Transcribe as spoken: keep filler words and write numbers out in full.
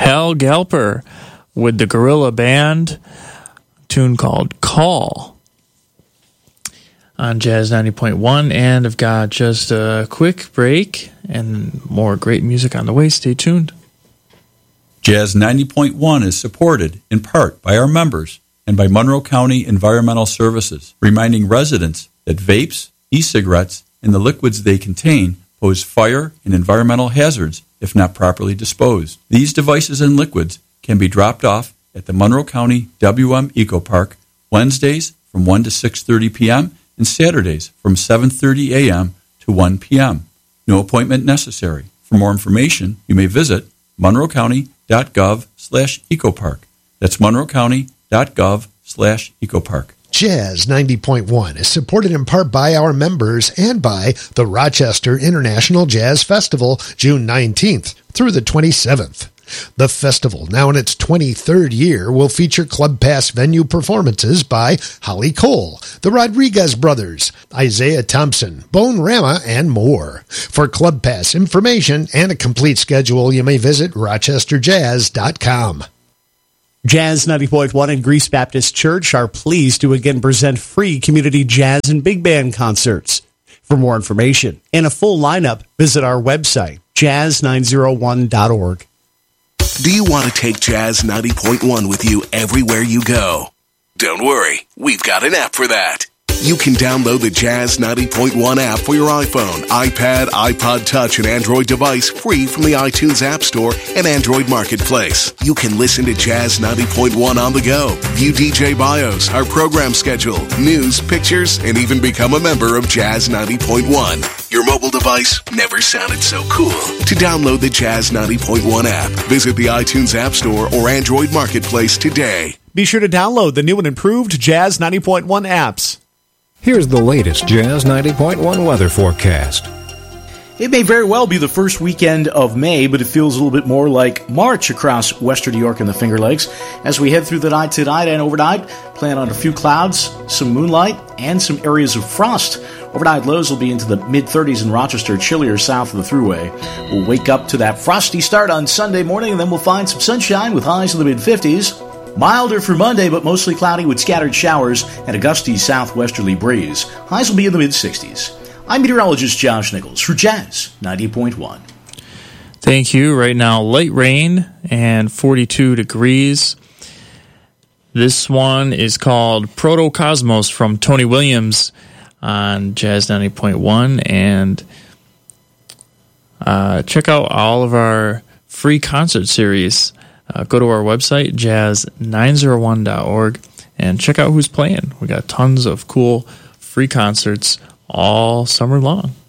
Hal Galper with the Gorilla Band, tune called Call on Jazz ninety point one. And I've got just a quick break and more great music on the way. Stay tuned. Jazz ninety point one is supported in part by our members and by Monroe County Environmental Services, reminding residents that vapes, e-cigarettes, and the liquids they contain pose fire and environmental hazards if not properly disposed. These devices and liquids can be dropped off at the Monroe County W M Eco Park Wednesdays from one to six thirty p.m. and Saturdays from seven thirty a.m. to one p.m. No appointment necessary. For more information, you may visit monroecounty.gov slash ecopark. That's monroecounty.gov slash ecopark. Jazz ninety point one is supported in part by our members and by the Rochester International Jazz Festival, June nineteenth through the twenty-seventh. The festival, now in its twenty-third year, will feature Club Pass venue performances by Holly Cole, the Rodriguez Brothers, Isaiah Thompson, Bone Rama, and more. For Club Pass information and a complete schedule, you may visit rochester jazz dot com. Jazz ninety point one and Greece Baptist Church are pleased to again present free community jazz and big band concerts. For more information and a full lineup, visit our website, jazz nine oh one dot org. Do you want to take Jazz ninety point one with you everywhere you go? Don't worry, we've got an app for that. You can download the Jazz ninety point one app for your iPhone, iPad, iPod Touch, and Android device free from the iTunes App Store and Android Marketplace. You can listen to Jazz ninety point one on the go, view D J bios, our program schedule, news, pictures, and even become a member of Jazz ninety point one. Your mobile device never sounded so cool. To download the Jazz ninety point one app, visit the iTunes App Store or Android Marketplace today. Be sure to download the new and improved Jazz ninety point one apps. Here's the latest Jazz ninety point one weather forecast. It may very well be the first weekend of May, but it feels a little bit more like March across western New York and the Finger Lakes. As we head through the night tonight and overnight, plan on a few clouds, some moonlight, and some areas of frost. Overnight lows will be into the mid-thirties in Rochester, chillier south of the Thruway. We'll wake up to that frosty start on Sunday morning, and then we'll find some sunshine with highs in the mid-fifties. Milder for Monday, but mostly cloudy with scattered showers and a gusty southwesterly breeze. Highs will be in the mid-sixties. I'm meteorologist Josh Nichols for Jazz ninety point one. Thank you. Right now, light rain and forty-two degrees. This one is called Protocosmos from Tony Williams on Jazz ninety point one. And uh, check out all of our free concert series. Uh, go to our website, jazz nine oh one dot org, and check out who's playing. We got tons of cool free concerts all summer long.